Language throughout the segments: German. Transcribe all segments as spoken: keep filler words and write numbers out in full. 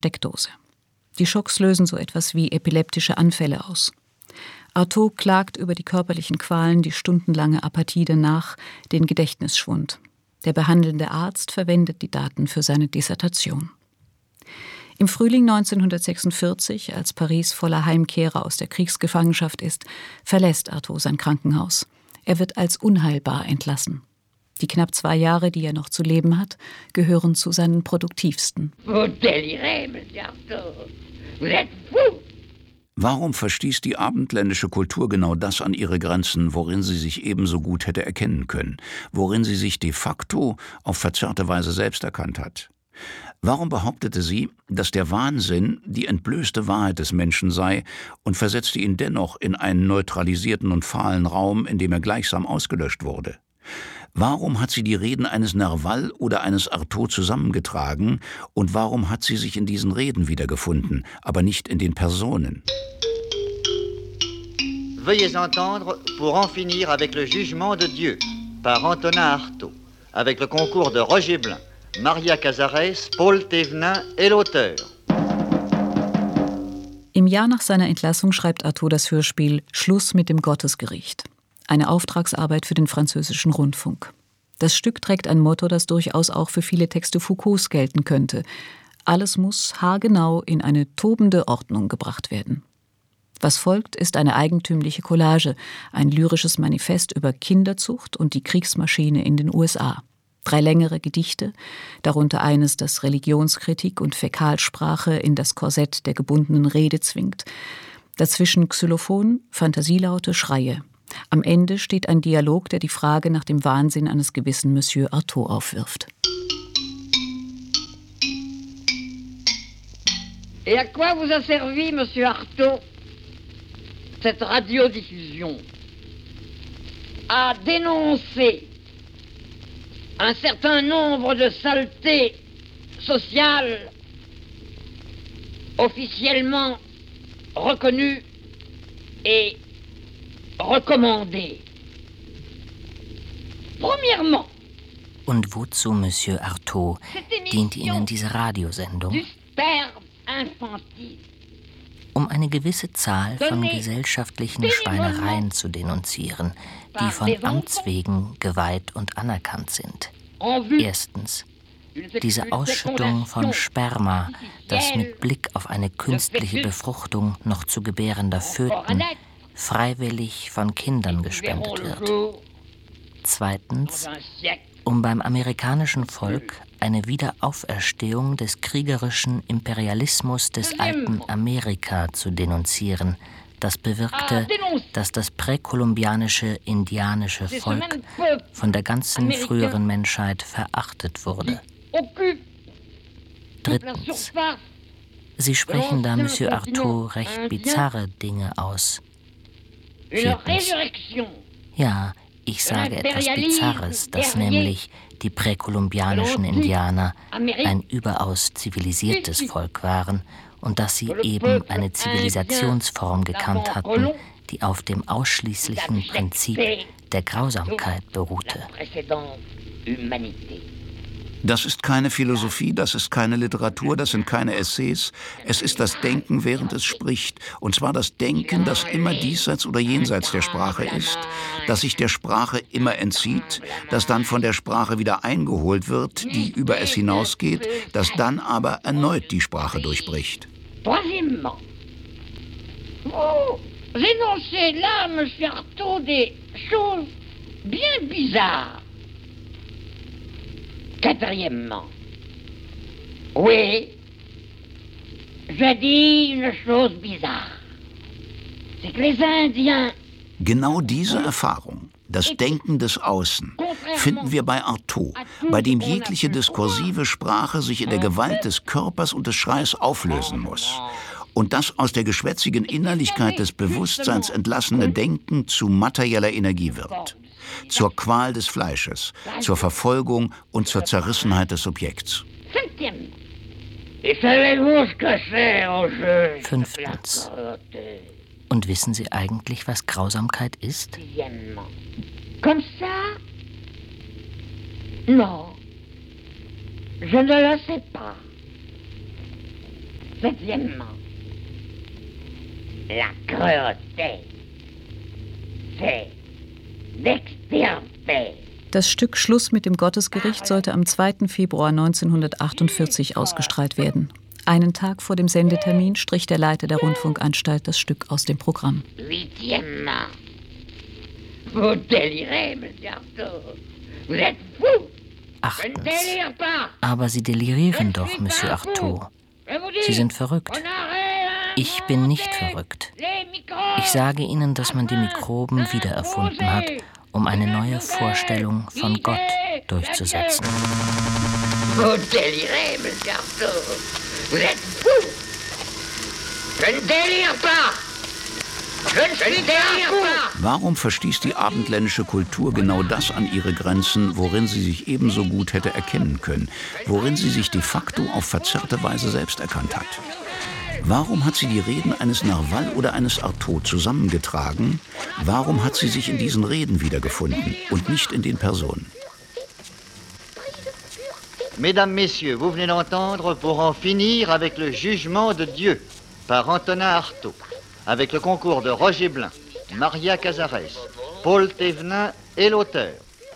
Steckdose. Die Schocks lösen so etwas wie epileptische Anfälle aus. Artaud klagt über die körperlichen Qualen, die stundenlange Apathie danach, den Gedächtnisschwund. Der behandelnde Arzt verwendet die Daten für seine Dissertation. Im Frühling neunzehnhundertsechsundvierzig, als Paris voller Heimkehrer aus der Kriegsgefangenschaft ist, verlässt Artaud sein Krankenhaus. Er wird als unheilbar entlassen. Die knapp zwei Jahre, die er noch zu leben hat, gehören zu seinen produktivsten. Warum verstieß die abendländische Kultur genau das an ihre Grenzen, worin sie sich ebenso gut hätte erkennen können, worin sie sich de facto auf verzerrte Weise selbst erkannt hat? Warum behauptete sie, dass der Wahnsinn die entblößte Wahrheit des Menschen sei und versetzte ihn dennoch in einen neutralisierten und fahlen Raum, in dem er gleichsam ausgelöscht wurde? Warum hat sie die Reden eines Nerval oder eines Artaud zusammengetragen und warum hat sie sich in diesen Reden wiedergefunden, aber nicht in den Personen? Veuillez entendre pour en finir avec le jugement de Dieu par Antonin Artaud, avec le concours de Roger Blin, Maria Cazares, Paul Thévenin et l'auteur. Im Jahr nach seiner Entlassung schreibt Artaud das Hörspiel Schluss mit dem Gottesgericht. Eine Auftragsarbeit für den französischen Rundfunk. Das Stück trägt ein Motto, das durchaus auch für viele Texte Foucaults gelten könnte. Alles muss haargenau in eine tobende Ordnung gebracht werden. Was folgt, ist eine eigentümliche Collage, ein lyrisches Manifest über Kinderzucht und die Kriegsmaschine in den U S A. Drei längere Gedichte, darunter eines, das Religionskritik und Fäkalsprache in das Korsett der gebundenen Rede zwingt. Dazwischen Xylophon, Fantasielaute, Schreie. Am Ende steht ein Dialog, der die Frage nach dem Wahnsinn eines gewissen Monsieur Artaud aufwirft. Et à quoi vous a servi, Monsieur Artaud, cette radiodiffusion? À dénoncer un certain nombre de saletés sociales officiellement reconnues et recommandées. Premièrement. Und wozu, Monsieur Artaud, dient Ihnen diese Radiosendung? Um eine gewisse Zahl von gesellschaftlichen Schweinereien zu denunzieren, die von Amts wegen geweiht und anerkannt sind. Erstens, diese Ausschüttung von Sperma, das mit Blick auf eine künstliche Befruchtung noch zu gebärender Föten freiwillig von Kindern gespendet wird. Zweitens, um beim amerikanischen Volk eine Wiederauferstehung des kriegerischen Imperialismus des alten Amerika zu denunzieren, das bewirkte, dass das präkolumbianische indianische Volk von der ganzen früheren Menschheit verachtet wurde. Drittens, Sie sprechen da, Monsieur Artaud, recht bizarre Dinge aus. Viertens, ja, ich sage etwas Bizarres, dass nämlich die präkolumbianischen Indianer ein überaus zivilisiertes Volk waren und dass sie eben eine Zivilisationsform gekannt hatten, die auf dem ausschließlichen Prinzip der Grausamkeit beruhte. Das ist keine Philosophie, das ist keine Literatur, das sind keine Essays. Es ist das Denken, während es spricht. Und zwar das Denken, das immer diesseits oder jenseits der Sprache ist, das sich der Sprache immer entzieht, das dann von der Sprache wieder eingeholt wird, die über es hinausgeht, das dann aber erneut die Sprache durchbricht. Troisièmement, vous énoncez là, Monsieur Artaud, des choses bien bizarres. Quatrièmement, oui, je dis une chose bizarre. C'est que les Indiens. Genau diese Erfahrung, das Denken des Außen, finden wir bei Artaud, bei dem jegliche diskursive Sprache sich in der Gewalt des Körpers und des Schreis auflösen muss. Und das aus der geschwätzigen Innerlichkeit des Bewusstseins entlassene Denken zu materieller Energie wird. Zur Qual des Fleisches, zur Verfolgung und zur Zerrissenheit des Subjekts. Fünftens. Und wissen Sie eigentlich, was Grausamkeit ist? Comme ça? Non. Je ne le sais pas. Septièmement, la cruauté, c'est d'extirper. Das Stück Schluss mit dem Gottesgericht sollte am zweiten Februar neunzehnhundertachtundvierzig ausgestrahlt werden. Einen Tag vor dem Sendetermin strich der Leiter der Rundfunkanstalt das Stück aus dem Programm. Huitièmement, vous délirez, Monsieur Artaud. Vous êtes fou. Achtens. Aber Sie delirieren doch, Monsieur Artaud. Sie sind verrückt. Ich bin nicht verrückt. Ich sage Ihnen, dass man die Mikroben wiedererfunden hat, um eine neue Vorstellung von Gott durchzusetzen. Vous délirez, Monsieur Artaud. Vous êtes fou. Je ne délire pas. Je ne délire pas. Warum verstieß die abendländische Kultur genau das an ihre Grenzen, worin sie sich ebenso gut hätte erkennen können, worin sie sich de facto auf verzerrte Weise selbst erkannt hat? Warum hat sie die Reden eines Nerval oder eines Artaud zusammengetragen? Warum hat sie sich in diesen Reden wiedergefunden und nicht in den Personen? Mesdames, Messieurs, vous venez d'entendre Pour en finir avec le jugement de Dieu par Antonin Artaud, avec le concours de Roger Blin, Maria Cazares, Paul Thévenin et l'auteur.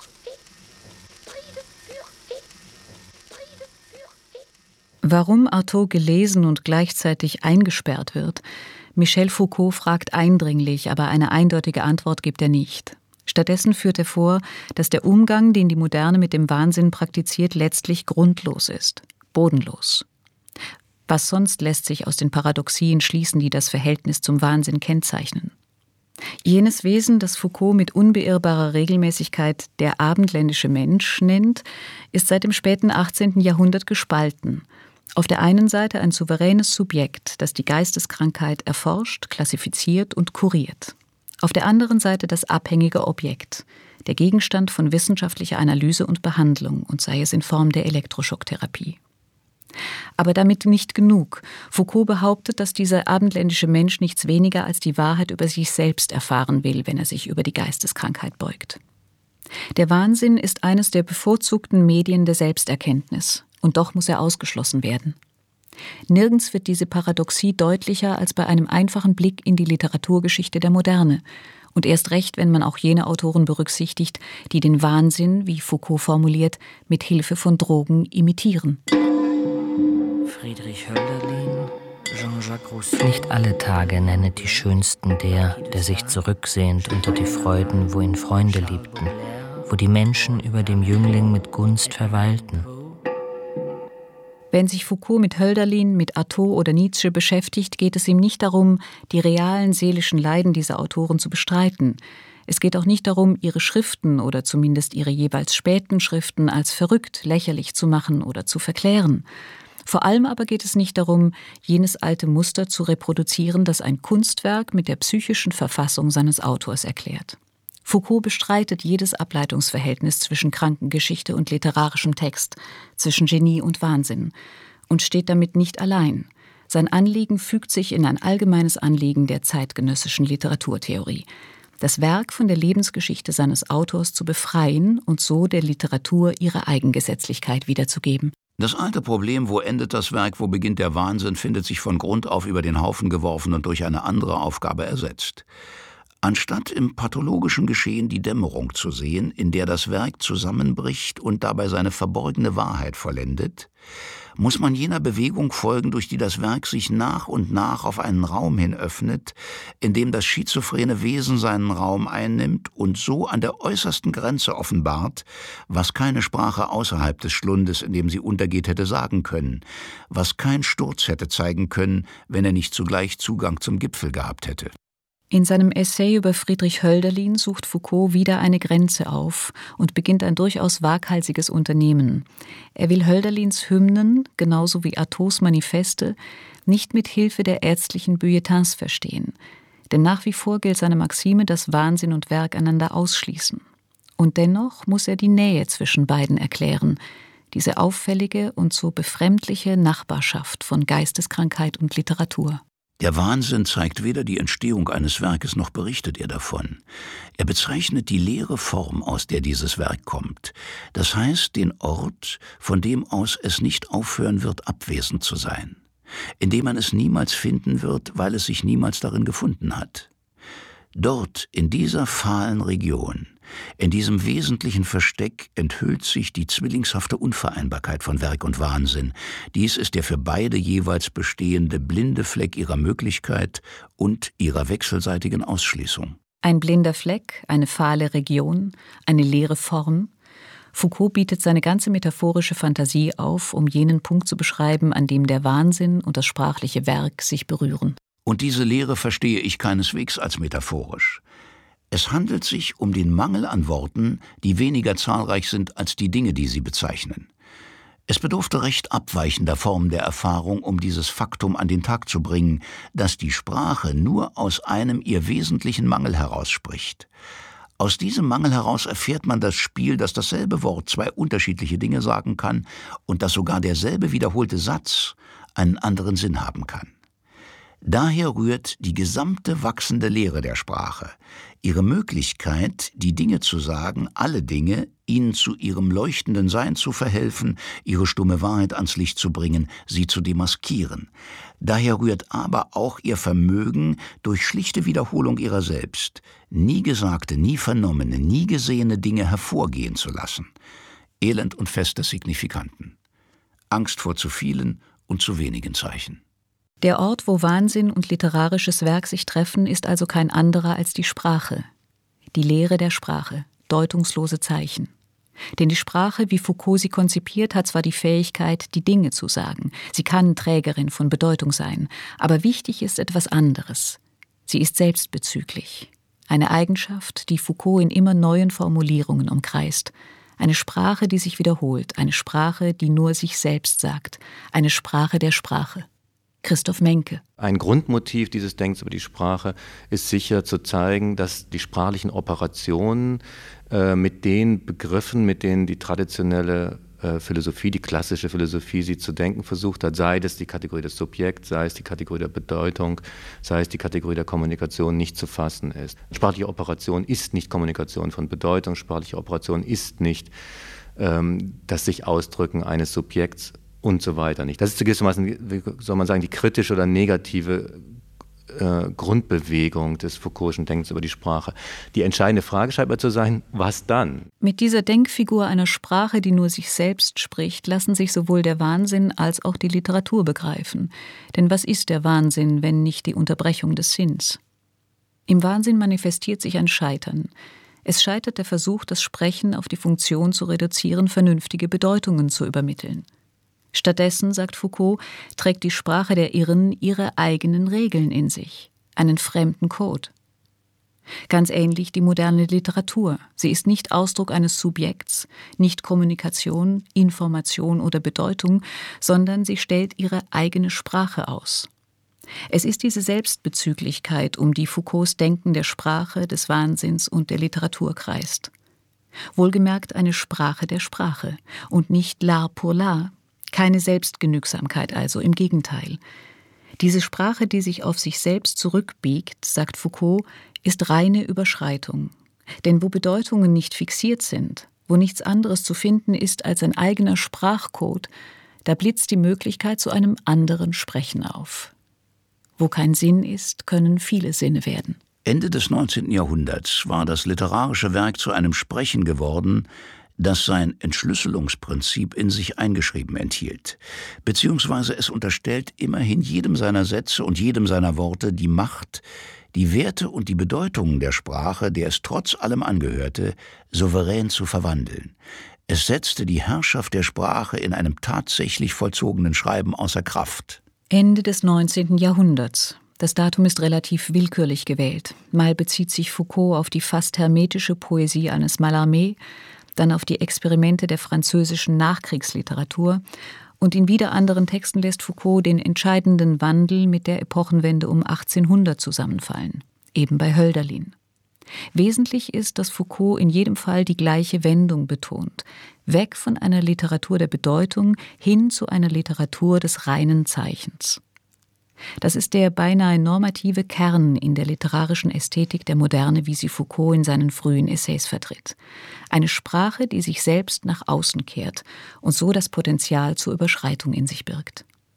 Warum Artaud gelesen und gleichzeitig eingesperrt wird, Michel Foucault fragt eindringlich, aber eine eindeutige Antwort gibt er nicht. Stattdessen führt er vor, dass der Umgang, den die Moderne mit dem Wahnsinn praktiziert, letztlich grundlos ist, bodenlos. Was sonst lässt sich aus den Paradoxien schließen, die das Verhältnis zum Wahnsinn kennzeichnen? Jenes Wesen, das Foucault mit unbeirrbarer Regelmäßigkeit der abendländische Mensch nennt, ist seit dem späten achtzehnten Jahrhundert gespalten. Auf der einen Seite ein souveränes Subjekt, das die Geisteskrankheit erforscht, klassifiziert und kuriert. Auf der anderen Seite das abhängige Objekt, der Gegenstand von wissenschaftlicher Analyse und Behandlung, und sei es in Form der Elektroschocktherapie. Aber damit nicht genug. Foucault behauptet, dass dieser abendländische Mensch nichts weniger als die Wahrheit über sich selbst erfahren will, wenn er sich über die Geisteskrankheit beugt. Der Wahnsinn ist eines der bevorzugten Medien der Selbsterkenntnis, und doch muss er ausgeschlossen werden. Nirgends wird diese Paradoxie deutlicher als bei einem einfachen Blick in die Literaturgeschichte der Moderne und erst recht, wenn man auch jene Autoren berücksichtigt, die den Wahnsinn, wie Foucault formuliert, mit Hilfe von Drogen imitieren. Friedrich Hölderlin, Jean-Jacques Rousseau. Nicht alle Tage nennet die schönsten der, der sich zurücksehnt unter die Freuden, wo ihn Freunde liebten, wo die Menschen über dem Jüngling mit Gunst verweilten. Wenn sich Foucault mit Hölderlin, mit Artaud oder Nietzsche beschäftigt, geht es ihm nicht darum, die realen seelischen Leiden dieser Autoren zu bestreiten. Es geht auch nicht darum, ihre Schriften oder zumindest ihre jeweils späten Schriften als verrückt, lächerlich zu machen oder zu verklären. Vor allem aber geht es nicht darum, jenes alte Muster zu reproduzieren, das ein Kunstwerk mit der psychischen Verfassung seines Autors erklärt. Foucault bestreitet jedes Ableitungsverhältnis zwischen Krankengeschichte und literarischem Text, zwischen Genie und Wahnsinn und steht damit nicht allein. Sein Anliegen fügt sich in ein allgemeines Anliegen der zeitgenössischen Literaturtheorie, das Werk von der Lebensgeschichte seines Autors zu befreien und so der Literatur ihre Eigengesetzlichkeit wiederzugeben. Das alte Problem, wo endet das Werk, wo beginnt der Wahnsinn, findet sich von Grund auf über den Haufen geworfen und durch eine andere Aufgabe ersetzt. Anstatt im pathologischen Geschehen die Dämmerung zu sehen, in der das Werk zusammenbricht und dabei seine verborgene Wahrheit vollendet, muss man jener Bewegung folgen, durch die das Werk sich nach und nach auf einen Raum hin öffnet, in dem das schizophrene Wesen seinen Raum einnimmt und so an der äußersten Grenze offenbart, was keine Sprache außerhalb des Schlundes, in dem sie untergeht, hätte sagen können, was kein Sturz hätte zeigen können, wenn er nicht zugleich Zugang zum Gipfel gehabt hätte. In seinem Essay über Friedrich Hölderlin sucht Foucault wieder eine Grenze auf und beginnt ein durchaus waghalsiges Unternehmen. Er will Hölderlins Hymnen, genauso wie Artauds Manifeste, nicht mit Hilfe der ärztlichen Bulletins verstehen. Denn nach wie vor gilt seine Maxime, dass Wahnsinn und Werk einander ausschließen. Und dennoch muss er die Nähe zwischen beiden erklären, diese auffällige und so befremdliche Nachbarschaft von Geisteskrankheit und Literatur. Der Wahnsinn zeigt weder die Entstehung eines Werkes, noch berichtet er davon. Er bezeichnet die leere Form, aus der dieses Werk kommt. Das heißt, den Ort, von dem aus es nicht aufhören wird, abwesend zu sein. in dem man es niemals finden wird, weil es sich niemals darin gefunden hat. Dort, in dieser fahlen Region, in diesem wesentlichen Versteck enthüllt sich die zwillingshafte Unvereinbarkeit von Werk und Wahnsinn. Dies ist der für beide jeweils bestehende blinde Fleck ihrer Möglichkeit und ihrer wechselseitigen Ausschließung. Ein blinder Fleck, eine fahle Region, eine leere Form. Foucault bietet seine ganze metaphorische Fantasie auf, um jenen Punkt zu beschreiben, an dem der Wahnsinn und das sprachliche Werk sich berühren. Und diese Lehre verstehe ich keineswegs als metaphorisch. Es handelt sich um den Mangel an Worten, die weniger zahlreich sind als die Dinge, die sie bezeichnen. Es bedurfte recht abweichender Formen der Erfahrung, um dieses Faktum an den Tag zu bringen, dass die Sprache nur aus einem ihr wesentlichen Mangel herausspricht. Aus diesem Mangel heraus erfährt man das Spiel, dass dasselbe Wort zwei unterschiedliche Dinge sagen kann und dass sogar derselbe wiederholte Satz einen anderen Sinn haben kann. Daher rührt die gesamte wachsende Lehre der Sprache, ihre Möglichkeit, die Dinge zu sagen, alle Dinge, ihnen zu ihrem leuchtenden Sein zu verhelfen, ihre stumme Wahrheit ans Licht zu bringen, sie zu demaskieren. Daher rührt aber auch ihr Vermögen, durch schlichte Wiederholung ihrer selbst, nie gesagte, nie vernommene, nie gesehene Dinge hervorgehen zu lassen. Elend und Fest des Signifikanten. Angst vor zu vielen und zu wenigen Zeichen. Der Ort, wo Wahnsinn und literarisches Werk sich treffen, ist also kein anderer als die Sprache. Die Lehre der Sprache, deutungslose Zeichen. Denn die Sprache, wie Foucault sie konzipiert, hat zwar die Fähigkeit, die Dinge zu sagen. Sie kann Trägerin von Bedeutung sein. Aber wichtig ist etwas anderes. Sie ist selbstbezüglich. Eine Eigenschaft, die Foucault in immer neuen Formulierungen umkreist. Eine Sprache, die sich wiederholt. Eine Sprache, die nur sich selbst sagt. Eine Sprache der Sprache. Christoph Menke. Ein Grundmotiv dieses Denkens über die Sprache ist sicher zu zeigen, dass die sprachlichen Operationen äh, mit den Begriffen, mit denen die traditionelle äh, Philosophie, die klassische Philosophie, sie zu denken versucht hat, sei es die Kategorie des Subjekts, sei es die Kategorie der Bedeutung, sei es die Kategorie der Kommunikation, nicht zu fassen ist. Sprachliche Operation ist nicht Kommunikation von Bedeutung, sprachliche Operation ist nicht ähm, das sich Ausdrücken eines Subjekts und so weiter nicht. Das ist gewissermaßen, wie soll man sagen, die kritische oder negative äh, Grundbewegung des Foucault'schen Denkens über die Sprache. Die entscheidende Frage scheint mir zu sein, was dann? Mit dieser Denkfigur einer Sprache, die nur sich selbst spricht, lassen sich sowohl der Wahnsinn als auch die Literatur begreifen. Denn was ist der Wahnsinn, wenn nicht die Unterbrechung des Sinns? Im Wahnsinn manifestiert sich ein Scheitern. Es scheitert der Versuch, das Sprechen auf die Funktion zu reduzieren, vernünftige Bedeutungen zu übermitteln. Stattdessen, sagt Foucault, trägt die Sprache der Irren ihre eigenen Regeln in sich, einen fremden Code. Ganz ähnlich die moderne Literatur. Sie ist nicht Ausdruck eines Subjekts, nicht Kommunikation, Information oder Bedeutung, sondern sie stellt ihre eigene Sprache aus. Es ist diese Selbstbezüglichkeit, um die Foucaults Denken der Sprache, des Wahnsinns und der Literatur kreist. Wohlgemerkt eine Sprache der Sprache und nicht l'art pour l'art. Keine Selbstgenügsamkeit also, im Gegenteil. Diese Sprache, die sich auf sich selbst zurückbiegt, sagt Foucault, ist reine Überschreitung. Denn wo Bedeutungen nicht fixiert sind, wo nichts anderes zu finden ist als ein eigener Sprachcode, da blitzt die Möglichkeit zu einem anderen Sprechen auf. Wo kein Sinn ist, können viele Sinne werden. Ende des neunzehnten Jahrhunderts war das literarische Werk zu einem Sprechen geworden, das sein Entschlüsselungsprinzip in sich eingeschrieben enthielt, beziehungsweise es unterstellt immerhin jedem seiner Sätze und jedem seiner Worte die Macht, die Werte und die Bedeutungen der Sprache, der es trotz allem angehörte, souverän zu verwandeln. Es setzte die Herrschaft der Sprache in einem tatsächlich vollzogenen Schreiben außer Kraft. Ende des neunzehnten Jahrhunderts. Das Datum ist relativ willkürlich gewählt. Mal bezieht sich Foucault auf die fast hermetische Poesie eines Mallarmé, dann auf die Experimente der französischen Nachkriegsliteratur und in wieder anderen Texten lässt Foucault den entscheidenden Wandel mit der Epochenwende um achtzehnhundert zusammenfallen, eben bei Hölderlin. Wesentlich ist, dass Foucault in jedem Fall die gleiche Wendung betont, weg von einer Literatur der Bedeutung hin zu einer Literatur des reinen Zeichens. Das ist der beinahe normative Kern in der literarischen Ästhetik der Moderne, wie sie Foucault in seinen frühen Essays vertritt. Eine Sprache, die sich selbst nach außen kehrt und so das Potenzial zur Überschreitung in sich birgt.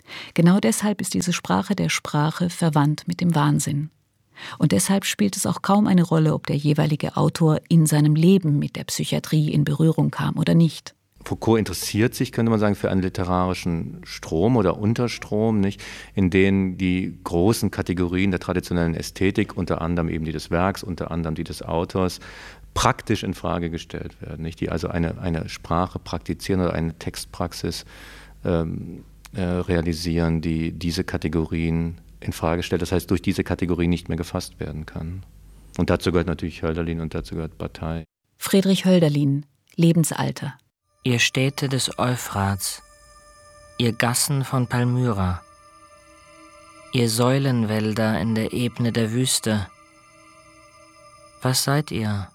Genau deshalb ist diese Sprache der Sprache verwandt mit dem Wahnsinn. Und deshalb spielt es auch kaum eine Rolle, ob der jeweilige Autor in seinem Leben mit der Psychiatrie in Berührung kam oder nicht. Foucault interessiert sich, könnte man sagen, für einen literarischen Strom oder Unterstrom, nicht, in denen die großen Kategorien der traditionellen Ästhetik, unter anderem eben die des Werks, unter anderem die des Autors, praktisch in Frage gestellt werden, nicht, die also eine, eine Sprache praktizieren oder eine Textpraxis ähm, äh, realisieren, die diese Kategorien in Frage stellt. Das heißt, durch diese Kategorien nicht mehr gefasst werden kann. Und dazu gehört natürlich Hölderlin und dazu gehört Bataille. Friedrich Hölderlin, Lebensalter. Ihr Städte des Euphrats, ihr Gassen von Palmyra, ihr Säulenwälder in der Ebene der Wüste, was seid ihr?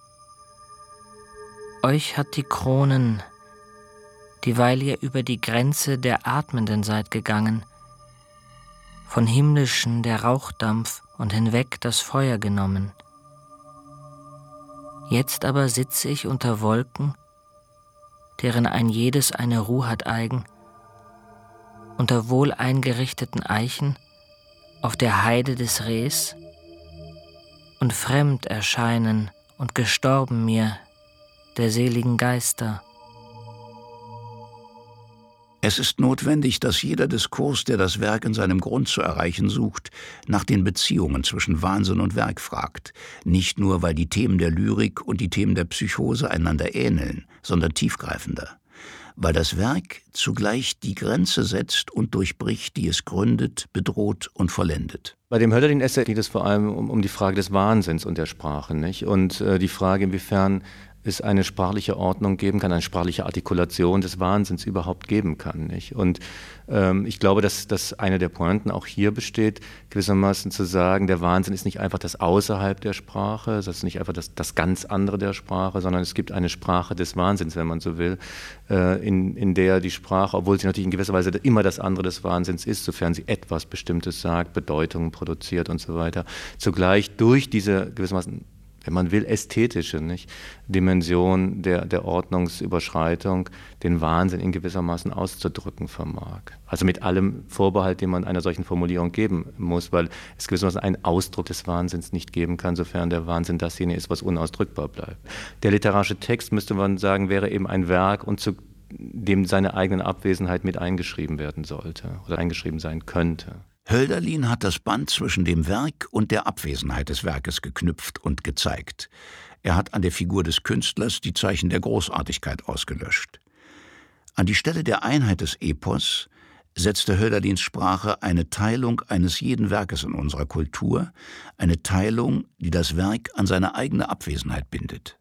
Euch hat die Kronen, dieweil ihr über die Grenze der Atmenden seid gegangen, von himmlischen der Rauchdampf und hinweg das Feuer genommen. Jetzt aber sitze ich unter Wolken, deren ein jedes eine Ruh hat eigen, unter wohl eingerichteten Eichen, auf der Heide des Rehs, und fremd erscheinen und gestorben mir der seligen Geister. Es ist notwendig, dass jeder Diskurs, der das Werk in seinem Grund zu erreichen sucht, nach den Beziehungen zwischen Wahnsinn und Werk fragt. Nicht nur, weil die Themen der Lyrik und die Themen der Psychose einander ähneln, sondern tiefgreifender. Weil das Werk zugleich die Grenze setzt und durchbricht, die es gründet, bedroht und vollendet. Bei dem Hölderlin-Essay geht es vor allem um, um die Frage des Wahnsinns und der Sprache, nicht? Und äh, die Frage, inwiefern es eine sprachliche Ordnung geben kann, eine sprachliche Artikulation des Wahnsinns überhaupt geben kann, nicht? Und ähm, ich glaube, dass, dass eine der Pointen auch hier besteht, gewissermaßen zu sagen, der Wahnsinn ist nicht einfach das Außerhalb der Sprache, das ist nicht einfach das, das ganz andere der Sprache, sondern es gibt eine Sprache des Wahnsinns, wenn man so will, äh, in, in der die Sprache, obwohl sie natürlich in gewisser Weise immer das andere des Wahnsinns ist, sofern sie etwas Bestimmtes sagt, Bedeutungen produziert und so weiter, zugleich durch diese gewissermaßen, wenn man will, ästhetische, nicht, Dimension der, der Ordnungsüberschreitung den Wahnsinn in gewissermaßen auszudrücken vermag. Also mit allem Vorbehalt, den man einer solchen Formulierung geben muss, weil es gewissermaßen einen Ausdruck des Wahnsinns nicht geben kann, sofern der Wahnsinn dasjenige ist, was unausdrückbar bleibt. Der literarische Text, müsste man sagen, wäre eben ein Werk, und zu dem seine eigene Abwesenheit mit eingeschrieben werden sollte oder eingeschrieben sein könnte. Hölderlin hat das Band zwischen dem Werk und der Abwesenheit des Werkes geknüpft und gezeigt. Er hat an der Figur des Künstlers die Zeichen der Großartigkeit ausgelöscht. An die Stelle der Einheit des Epos setzte Hölderlins Sprache eine Teilung eines jeden Werkes in unserer Kultur, eine Teilung, die das Werk an seine eigene Abwesenheit bindet.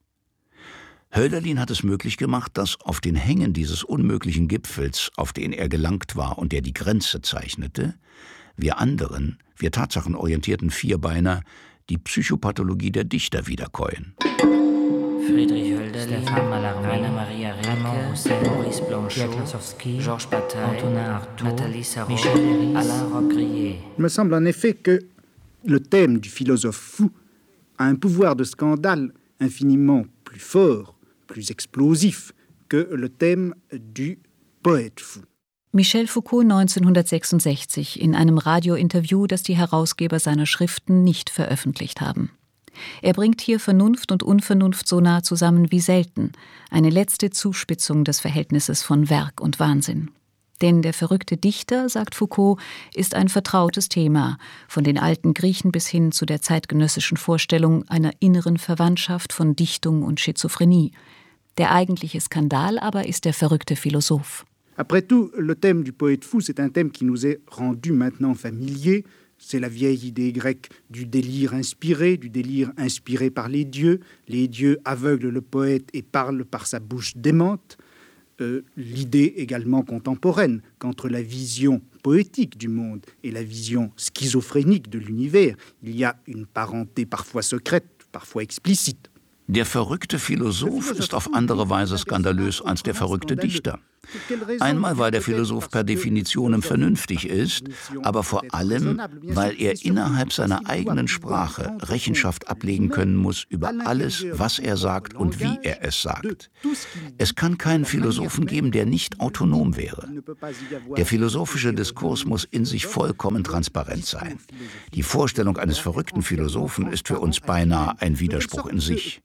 Hölderlin hat es möglich gemacht, dass auf den Hängen dieses unmöglichen Gipfels, auf den er gelangt war und der die Grenze zeichnete, wir anderen, wir tatsachenorientierten Vierbeiner, die Psychopathologie der Dichter wiederkäuen. Friedrich Hölderlin, Rainer Maria Rilke, Maurice Blanchot, Georges Bataille, Antonin Artaud, Nathalie Sarraute, Alain Roquerier. Il me semble en effet que le thème du philosophe fou a un pouvoir de scandale infiniment plus fort, plus explosif que le thème du poète fou. Michel Foucault neunzehnhundertsechsundsechzig in einem Radiointerview, das die Herausgeber seiner Schriften nicht veröffentlicht haben. Er bringt hier Vernunft und Unvernunft so nah zusammen wie selten, eine letzte Zuspitzung des Verhältnisses von Werk und Wahnsinn. Denn der verrückte Dichter, sagt Foucault, ist ein vertrautes Thema, von den alten Griechen bis hin zu der zeitgenössischen Vorstellung einer inneren Verwandtschaft von Dichtung und Schizophrenie. Der eigentliche Skandal aber ist der verrückte Philosoph. Après tout, le thème du poète fou, c'est un thème qui nous est rendu maintenant familier. C'est la vieille idée grecque du délire inspiré, du délire inspiré par les dieux. Les dieux aveuglent le poète et parlent par sa bouche démente. Euh, l'idée également contemporaine qu'entre la vision poétique du monde et la vision schizophrénique de l'univers, il y a une parenté parfois secrète, parfois explicite. Der verrückte Philosoph ist auf andere Weise skandalös als der verrückte Dichter. Einmal, weil der Philosoph per Definition vernünftig ist, aber vor allem, weil er innerhalb seiner eigenen Sprache Rechenschaft ablegen können muss über alles, was er sagt und wie er es sagt. Es kann keinen Philosophen geben, der nicht autonom wäre. Der philosophische Diskurs muss in sich vollkommen transparent sein. Die Vorstellung eines verrückten Philosophen ist für uns beinahe ein Widerspruch in sich.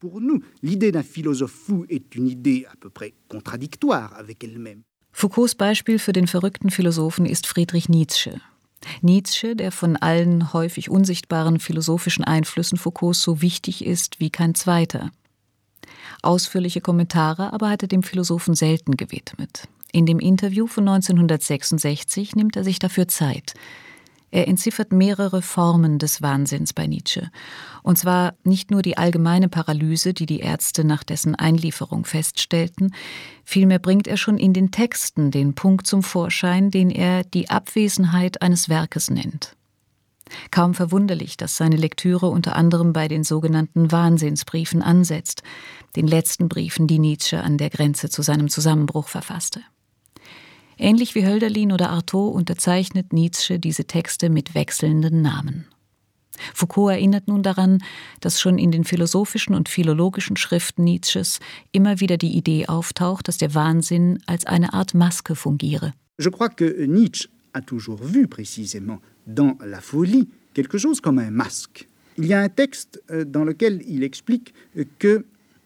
Foucaults Beispiel für den verrückten Philosophen ist Friedrich Nietzsche. Nietzsche, der von allen häufig unsichtbaren philosophischen Einflüssen Foucaults so wichtig ist wie kein zweiter. Ausführliche Kommentare aber hat er dem Philosophen selten gewidmet. In dem Interview von neunzehnhundertsechsundsechzig nimmt er sich dafür Zeit. Er entziffert mehrere Formen des Wahnsinns bei Nietzsche. Und zwar nicht nur die allgemeine Paralyse, die die Ärzte nach dessen Einlieferung feststellten, vielmehr bringt er schon in den Texten den Punkt zum Vorschein, den er die Abwesenheit eines Werkes nennt. Kaum verwunderlich, dass seine Lektüre unter anderem bei den sogenannten Wahnsinnsbriefen ansetzt, den letzten Briefen, die Nietzsche an der Grenze zu seinem Zusammenbruch verfasste. Ähnlich wie Hölderlin oder Artaud unterzeichnet Nietzsche diese Texte mit wechselnden Namen. Foucault erinnert nun daran, dass schon in den philosophischen und philologischen Schriften Nietzsches immer wieder die Idee auftaucht, dass der Wahnsinn als eine Art Maske fungiere. Je crois que Nietzsche a toujours vu précisément dans la folie quelque chose comme un masque. Il y a un texte dans lequel il explique que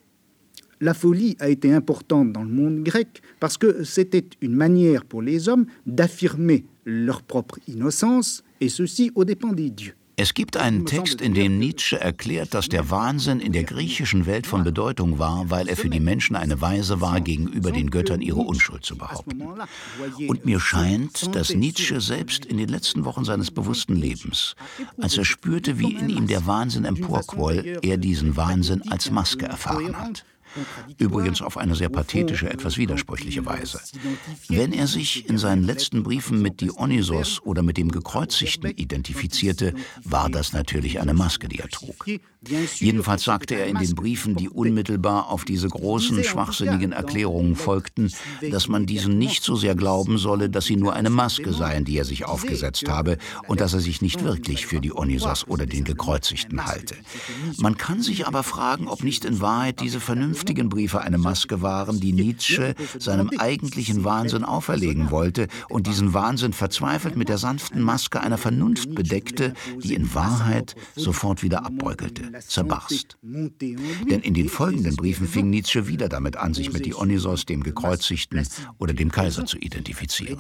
la folie a été importante dans le monde grec parce que c'était une manière pour les hommes d'affirmer leur propre innocence et ceci aux dépens des dieux. Es gibt einen Text, in dem Nietzsche erklärt, dass der Wahnsinn in der griechischen Welt von Bedeutung war, weil er für die Menschen eine Weise war, gegenüber den Göttern ihre Unschuld zu behaupten. Und mir scheint, dass Nietzsche selbst in den letzten Wochen seines bewussten Lebens, als er spürte, wie in ihm der Wahnsinn emporquoll, er diesen Wahnsinn als Maske erfahren hat. Übrigens auf eine sehr pathetische, etwas widersprüchliche Weise. Wenn er sich in seinen letzten Briefen mit Dionysos oder mit dem Gekreuzigten identifizierte, war das natürlich eine Maske, die er trug. Jedenfalls sagte er in den Briefen, die unmittelbar auf diese großen, schwachsinnigen Erklärungen folgten, dass man diesen nicht so sehr glauben solle, dass sie nur eine Maske seien, die er sich aufgesetzt habe, und dass er sich nicht wirklich für Dionysos oder den Gekreuzigten halte. Man kann sich aber fragen, ob nicht in Wahrheit diese vernünftigen Briefe eine Maske waren, die Nietzsche seinem eigentlichen Wahnsinn auferlegen wollte und diesen Wahnsinn verzweifelt mit der sanften Maske einer Vernunft bedeckte, die in Wahrheit sofort wieder abbeugelte, zerbarst. Denn in den folgenden Briefen fing Nietzsche wieder damit an, sich mit Dionysos, dem Gekreuzigten oder dem Kaiser zu identifizieren.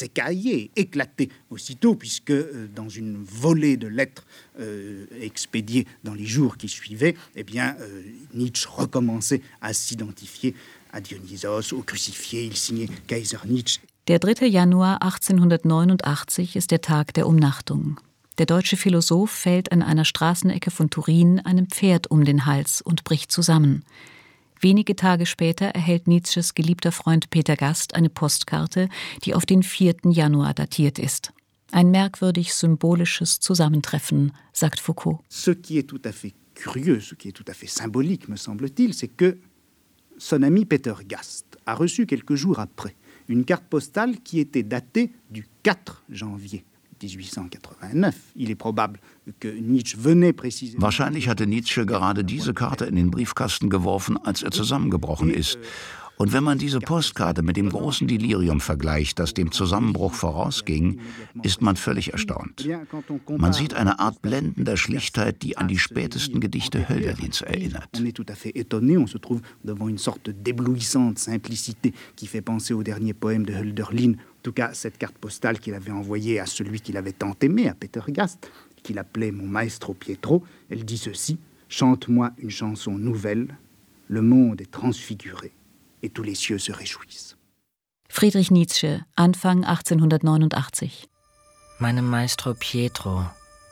Nietzsche recommençait à s'identifier à Dionysos, au crucifié, il signait Kaiser Nietzsche. Der dritte Januar achtzehnhundertneunundachtzig ist der Tag der Umnachtung. Der deutsche Philosoph fällt an einer Straßenecke von Turin einem Pferd um den Hals und bricht zusammen. Wenige Tage später erhält Nietzsches geliebter Freund Peter Gast eine Postkarte, die auf den vierten Januar datiert ist. Ein merkwürdig symbolisches Zusammentreffen, sagt Foucault. Ce qui est tout à fait curieux, ce qui est tout à fait symbolique, me semble-t-il, c'est que son ami Peter Gast a reçu quelques jours après une carte postale qui était datée du quatre janvier dix-huit-cent-quatre-vingt-neuf. Il est probable que Nietzsche venait précisément. Wahrscheinlich hatte Nietzsche gerade diese Karte in den Briefkasten geworfen, als er zusammengebrochen ist. Und wenn man diese Postkarte mit dem großen Delirium vergleicht, das dem Zusammenbruch vorausging, ist man völlig erstaunt. Man sieht eine Art blendender Schlichtheit, die an die spätesten Gedichte Hölderlins erinnert. On est tout à fait étonné, on se trouve devant une sorte d'éblouissante simplicité qui fait penser au dernier poème de Hölderlin. En tout cas, cette carte postale qu'il avait envoyée à celui qu'il avait tant aimé, à Peter Gast, qu'il appelait mon maestro Pietro, elle dit ceci: chante-moi une chanson nouvelle, le monde est transfiguré. Et tous les cieux se réjouissent. Friedrich Nietzsche, Anfang achtzehnhundertneunundachtzig. Meinem Maestro Pietro,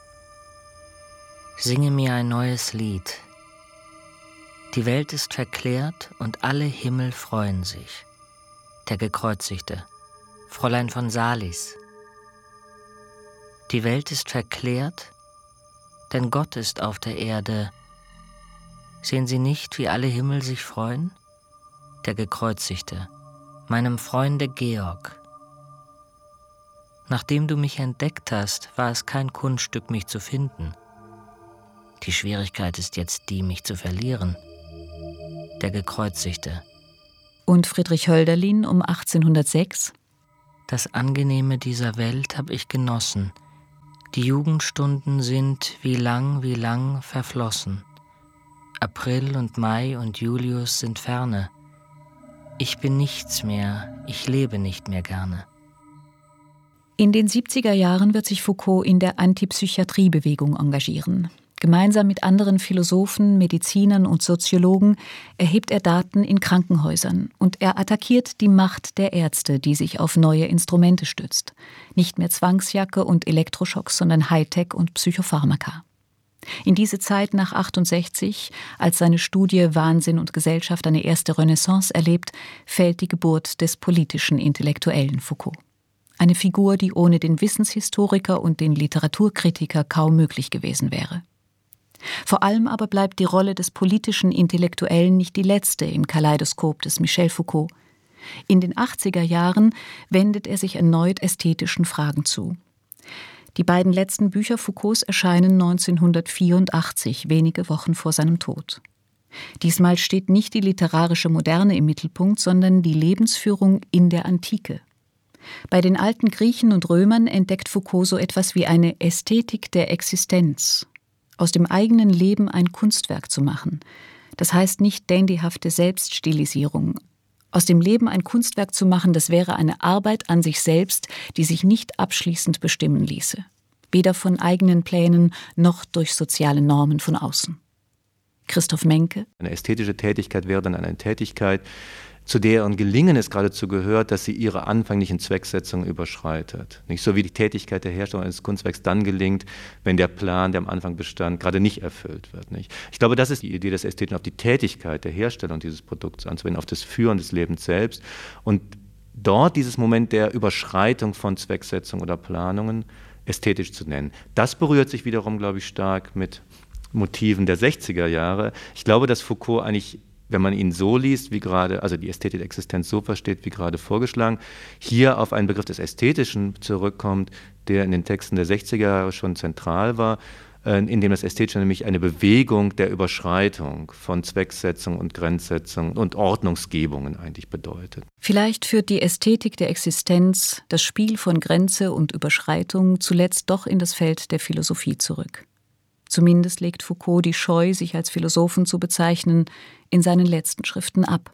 singe mir ein neues Lied. Die Welt ist verklärt und alle Himmel freuen sich. Der Gekreuzigte, Fräulein von Salis. Die Welt ist verklärt, denn Gott ist auf der Erde. Sehen Sie nicht, wie alle Himmel sich freuen? Der Gekreuzigte, meinem Freunde Georg. Nachdem du mich entdeckt hast, war es kein Kunststück, mich zu finden. Die Schwierigkeit ist jetzt die, mich zu verlieren. Der Gekreuzigte. Und Friedrich Hölderlin um achtzehnhundertsechs? Das Angenehme dieser Welt hab ich genossen. Die Jugendstunden sind wie lang, wie lang verflossen. April und Mai und Julius sind ferne. Ich bin nichts mehr, ich lebe nicht mehr gerne. In den siebziger Jahren wird sich Foucault in der Antipsychiatriebewegung engagieren. Gemeinsam mit anderen Philosophen, Medizinern und Soziologen erhebt er Daten in Krankenhäusern und er attackiert die Macht der Ärzte, die sich auf neue Instrumente stützt. Nicht mehr Zwangsjacke und Elektroschocks, sondern Hightech und Psychopharmaka. In diese Zeit nach achtundsechzig, als seine Studie Wahnsinn und Gesellschaft eine erste Renaissance erlebt, fällt die Geburt des politischen Intellektuellen Foucault. Eine Figur, die ohne den Wissenshistoriker und den Literaturkritiker kaum möglich gewesen wäre. Vor allem aber bleibt die Rolle des politischen Intellektuellen nicht die letzte im Kaleidoskop des Michel Foucault. In den achtziger Jahren wendet er sich erneut ästhetischen Fragen zu. Die beiden letzten Bücher Foucaults erscheinen neunzehnhundertvierundachtzig, wenige Wochen vor seinem Tod. Diesmal steht nicht die literarische Moderne im Mittelpunkt, sondern die Lebensführung in der Antike. Bei den alten Griechen und Römern entdeckt Foucault so etwas wie eine Ästhetik der Existenz. Aus dem eigenen Leben ein Kunstwerk zu machen. Das heißt nicht dandyhafte Selbststilisierung. Aus dem Leben ein Kunstwerk zu machen, das wäre eine Arbeit an sich selbst, die sich nicht abschließend bestimmen ließe. Weder von eigenen Plänen noch durch soziale Normen von außen. Christoph Menke. Eine ästhetische Tätigkeit wäre dann eine Tätigkeit, zu deren Gelingen es geradezu gehört, dass sie ihre anfänglichen Zwecksetzungen überschreitet. Nicht so wie die Tätigkeit der Herstellung eines Kunstwerks dann gelingt, wenn der Plan, der am Anfang bestand, gerade nicht erfüllt wird. Nicht? Ich glaube, das ist die Idee des Ästhetischen, auf die Tätigkeit der Herstellung dieses Produkts anzuwenden, auf das Führen des Lebens selbst und dort dieses Moment der Überschreitung von Zwecksetzungen oder Planungen ästhetisch zu nennen. Das berührt sich wiederum, glaube ich, stark mit Motiven der sechziger Jahre. Ich glaube, dass Foucault eigentlich, wenn man ihn so liest, wie gerade, also die Ästhetik der Existenz so versteht, wie gerade vorgeschlagen, hier auf einen Begriff des Ästhetischen zurückkommt, der in den Texten der sechziger Jahre schon zentral war, in dem das Ästhetische nämlich eine Bewegung der Überschreitung von Zwecksetzung und Grenzsetzung und Ordnungsgebungen eigentlich bedeutet. Vielleicht führt die Ästhetik der Existenz, das Spiel von Grenze und Überschreitung zuletzt doch in das Feld der Philosophie zurück. Zumindest legt Foucault die Scheu, sich als Philosophen zu bezeichnen, in seinen letzten Schriften ab.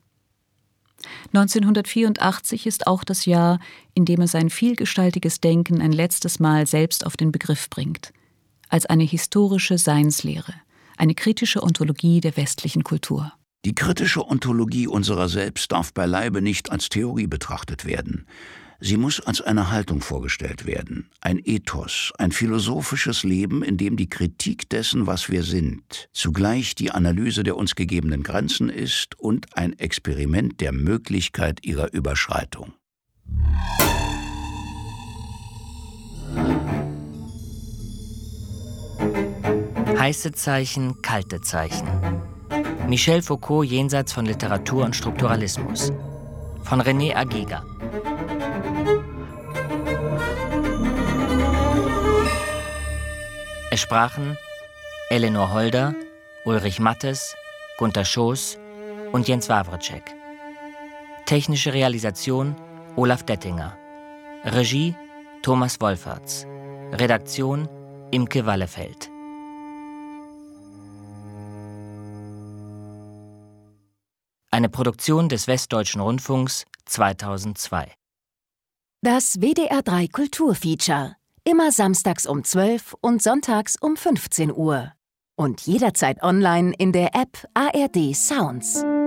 neunzehnhundertvierundachtzig ist auch das Jahr, in dem er sein vielgestaltiges Denken ein letztes Mal selbst auf den Begriff bringt, als eine historische Seinslehre, eine kritische Ontologie der westlichen Kultur. Die kritische Ontologie unserer selbst darf beileibe nicht als Theorie betrachtet werden. Sie muss als eine Haltung vorgestellt werden, ein Ethos, ein philosophisches Leben, in dem die Kritik dessen, was wir sind, zugleich die Analyse der uns gegebenen Grenzen ist und ein Experiment der Möglichkeit ihrer Überschreitung. Heiße Zeichen, kalte Zeichen. Michel Foucault jenseits von Literatur und Strukturalismus. Von René Agiga. Es sprachen Eleanor Holder, Ulrich Mattes, Gunter Schoß und Jens Wawrczyk. Technische Realisation Olaf Dettinger. Regie Thomas Wolferts. Redaktion Imke Wallefeld. Eine Produktion des Westdeutschen Rundfunks zweitausendzwei. Das W D R drei Kulturfeature. Immer samstags um zwölf und sonntags um fünfzehn Uhr. Und jederzeit online in der App A R D Sounds.